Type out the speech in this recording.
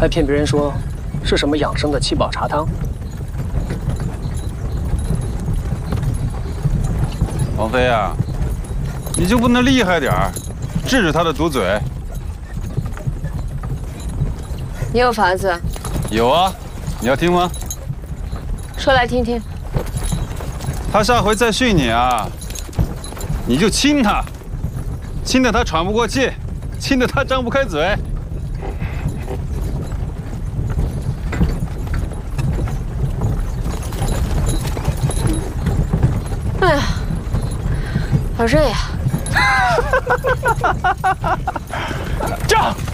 还骗别人说是什么养生的七宝茶汤。 王妃啊，你就不能厉害点儿，治治他的毒嘴？ 你有法子？ 有啊，你要听吗？ 说来听听。 他下回再训你啊，你就亲他，亲得他喘不过气，亲得他张不开嘴。 哎呀，好累呀！ 站！